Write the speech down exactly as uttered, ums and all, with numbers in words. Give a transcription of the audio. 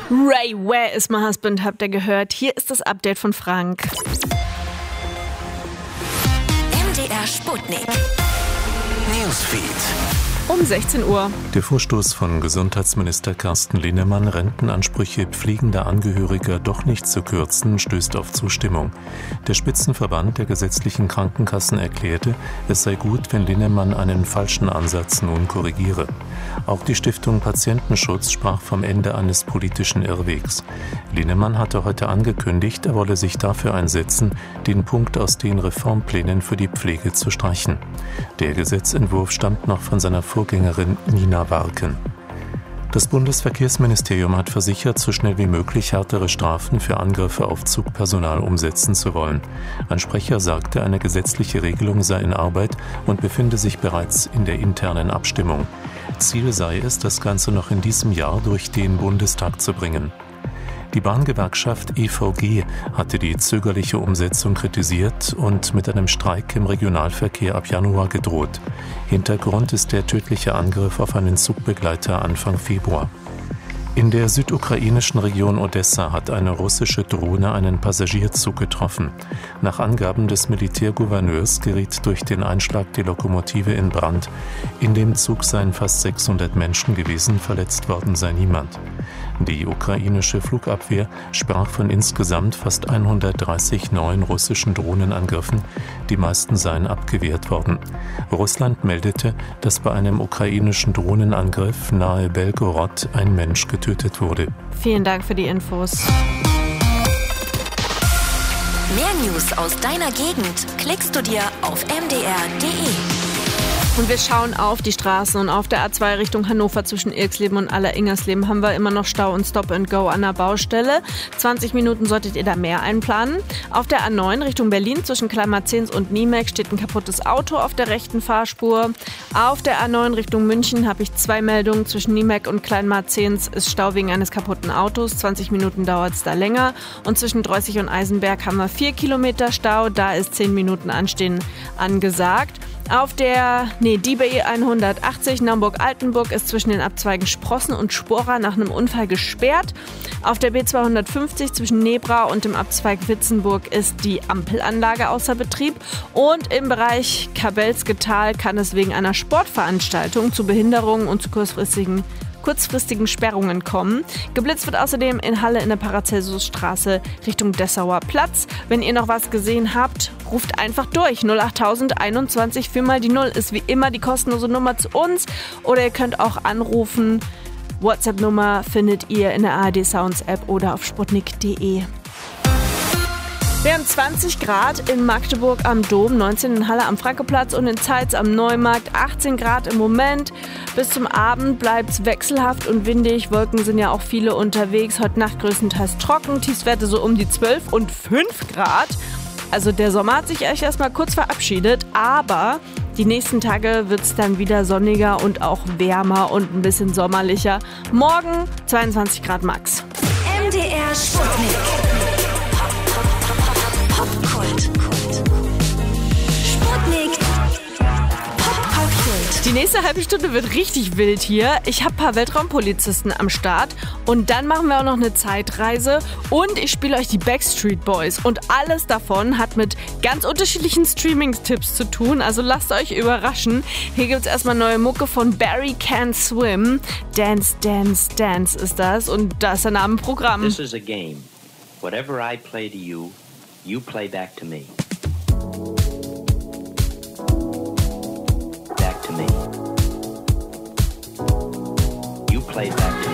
Ray, Where is my husband, habt ihr gehört. Hier ist das Update von Frank. M D R Sputnik. Newsfeed. Um sechzehn Uhr. Der Vorstoß von Gesundheitsminister Carsten Linnemann, Rentenansprüche pflegender Angehöriger doch nicht zu kürzen, stößt auf Zustimmung. Der Spitzenverband der gesetzlichen Krankenkassen erklärte, es sei gut, wenn Linnemann einen falschen Ansatz nun korrigiere. Auch die Stiftung Patientenschutz sprach vom Ende eines politischen Irrwegs. Linnemann hatte heute angekündigt, er wolle sich dafür einsetzen, den Punkt aus den Reformplänen für die Pflege zu streichen. Der Gesetzentwurf stammt noch von seiner Vorgängerin Nina Warken. Das Bundesverkehrsministerium hat versichert, so schnell wie möglich härtere Strafen für Angriffe auf Zugpersonal umsetzen zu wollen. Ein Sprecher sagte, eine gesetzliche Regelung sei in Arbeit und befinde sich bereits in der internen Abstimmung. Ziel sei es, das Ganze noch in diesem Jahr durch den Bundestag zu bringen. Die Bahngewerkschaft E V G hatte die zögerliche Umsetzung kritisiert und mit einem Streik im Regionalverkehr ab Januar gedroht. Hintergrund ist der tödliche Angriff auf einen Zugbegleiter Anfang Februar. In der südukrainischen Region Odessa hat eine russische Drohne einen Passagierzug getroffen. Nach Angaben des Militärgouverneurs geriet durch den Einschlag die Lokomotive in Brand. In dem Zug seien fast sechshundert Menschen gewesen, verletzt worden sei niemand. Die ukrainische Flugabwehr sprach von insgesamt fast hundertdreißig neuen russischen Drohnenangriffen. Die meisten seien abgewehrt worden. Russland meldete, dass bei einem ukrainischen Drohnenangriff nahe Belgorod ein Mensch getötet wurde. Vielen Dank für die Infos. Mehr News aus deiner Gegend klickst du dir auf m d r punkt d e. Und wir schauen auf die Straßen und auf der A zwei Richtung Hannover zwischen Ilksleben und Aller-Ingersleben haben wir immer noch Stau und Stop and Go an der Baustelle. zwanzig Minuten solltet ihr da mehr einplanen. Auf der A neun Richtung Berlin zwischen Kleinmarzens und Niemek steht ein kaputtes Auto auf der rechten Fahrspur. Auf der A neun Richtung München habe ich zwei Meldungen. Zwischen Niemek und Kleinmarzens ist Stau wegen eines kaputten Autos. zwanzig Minuten dauert es da länger. Und zwischen Dreußig und Eisenberg haben wir vier Kilometer Stau. Da ist zehn Minuten Anstehen angesagt. Auf der, nee, die B E hundertachtzig Naumburg-Altenburg ist zwischen den Abzweigen Sprossen und Spora nach einem Unfall gesperrt. Auf der B zweihundertfünfzig zwischen Nebra und dem Abzweig Witzenburg ist die Ampelanlage außer Betrieb. Und im Bereich Kabelske-Tal kann es wegen einer Sportveranstaltung zu Behinderungen und zu kurzfristigen kurzfristigen Sperrungen kommen. Geblitzt wird außerdem in Halle in der Paracelsusstraße Richtung Dessauer Platz. Wenn ihr noch was gesehen habt, ruft einfach durch. null achttausend einundzwanzig vier mal die null ist wie immer die kostenlose Nummer zu uns. Oder ihr könnt auch anrufen. WhatsApp-Nummer findet ihr in der A R D Sounds App oder auf sputnik punkt de. Wir haben zwanzig Grad in Magdeburg am Dom, neunzehn in Halle am Frankoplatz und in Zeitz am Neumarkt, achtzehn Grad im Moment. Bis zum Abend bleibt es wechselhaft und windig. Wolken sind ja auch viele unterwegs. Heute Nacht größtenteils trocken, Tiefstwerte so um die zwölf und fünf Grad. Also der Sommer hat sich echt erstmal kurz verabschiedet, aber die nächsten Tage wird es dann wieder sonniger und auch wärmer und ein bisschen sommerlicher. Morgen zweiundzwanzig Grad max. M D R Sputnik. Popkult. Sputnik. Popkult. Die nächste halbe Stunde wird richtig wild hier. Ich habe ein paar Weltraumpolizisten am Start und dann machen wir auch noch eine Zeitreise und ich spiele euch die Backstreet Boys und alles davon hat mit ganz unterschiedlichen Streaming-Tipps zu tun, also lasst euch überraschen. Hier gibt es erstmal neue Mucke von Barry Can't Swim. Dance, Dance, Dance ist das und da ist der Name im Programm. This is a game. Whatever I play to you, you play back to me. Back to me. You play back to me.